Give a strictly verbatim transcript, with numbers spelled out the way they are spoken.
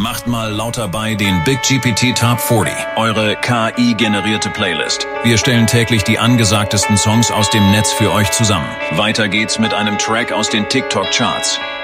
Macht mal lauter bei den Big G P T Top vierzig, eure K I-generierte Playlist. Wir stellen täglich die angesagtesten Songs aus dem Netz für euch zusammen. Weiter geht's mit einem Track aus den TikTok-Charts.